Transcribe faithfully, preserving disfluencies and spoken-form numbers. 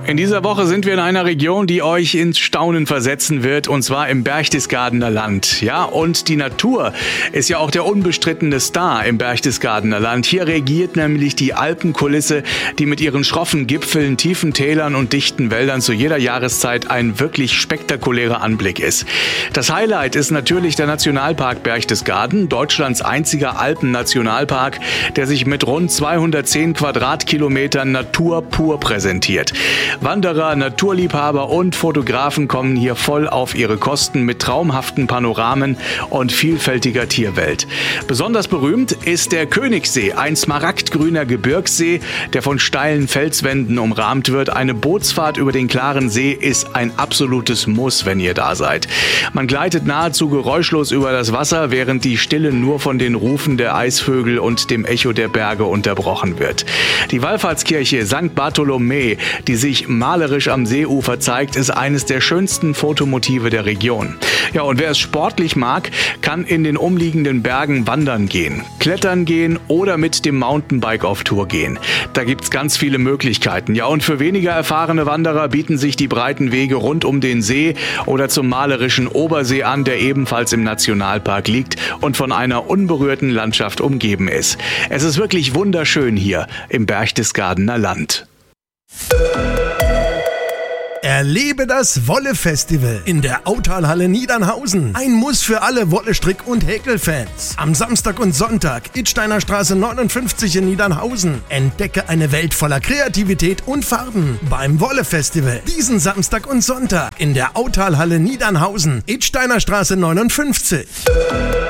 In dieser Woche sind wir in einer Region, die euch ins Staunen versetzen wird, und zwar im Berchtesgadener Land. Ja, und die Natur ist ja auch der unbestrittene Star im Berchtesgadener Land. Hier regiert nämlich die Alpenkulisse, die mit ihren schroffen Gipfeln, tiefen Tälern und dichten Wäldern zu jeder Jahreszeit ein wirklich spektakulärer Anblick ist. Das Highlight ist natürlich der Nationalpark Berchtesgaden, Deutschlands einziger Alpennationalpark, der sich mit rund zweihundertzehn Quadratkilometern Natur pur präsentiert. Wanderer, Naturliebhaber und Fotografen kommen hier voll auf ihre Kosten mit traumhaften Panoramen und vielfältiger Tierwelt. Besonders berühmt ist der Königssee, ein smaragdgrüner Gebirgssee, der von steilen Felswänden umrahmt wird. Eine Bootsfahrt über den klaren See ist ein absolutes Muss, wenn ihr da seid. Man gleitet nahezu geräuschlos über das Wasser, während die Stille nur von den Rufen der Eisvögel und dem Echo der Berge unterbrochen wird. Die Wallfahrtskirche Sankt Bartholomä, die sich malerisch am Seeufer zeigt, ist eines der schönsten Fotomotive der Region. Ja, und wer es sportlich mag, kann in den umliegenden Bergen wandern gehen, klettern gehen oder mit dem Mountainbike auf Tour gehen. Da gibt's ganz viele Möglichkeiten. Ja, und für weniger erfahrene Wanderer bieten sich die breiten Wege rund um den See oder zum malerischen Obersee an, der ebenfalls im Nationalpark liegt und von einer unberührten Landschaft umgeben ist. Es ist wirklich wunderschön hier im Berchtesgadener Land. Erlebe das Wolle-Festival in der Autalhalle Niedernhausen. Ein Muss für alle Wolle-Strick- und Häkelfans. Am Samstag und Sonntag, Idsteiner Straße neunundfünfzig in Niedernhausen. Entdecke eine Welt voller Kreativität und Farben beim Wolle-Festival. Diesen Samstag und Sonntag in der Autalhalle Niedernhausen, Idsteiner Straße neunundfünfzig.